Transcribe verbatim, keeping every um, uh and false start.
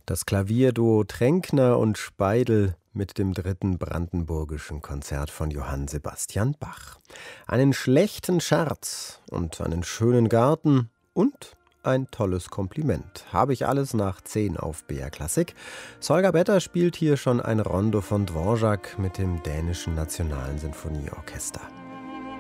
Das Klavierduo Tränkner und Speidel mit dem dritten brandenburgischen Konzert von Johann Sebastian Bach. Einen schlechten Scherz und einen schönen Garten und ein tolles Kompliment. Habe ich alles nach zehn auf B R Klassik. Solga Better spielt hier schon ein Rondo von Dvorak mit dem dänischen Nationalen Sinfonieorchester.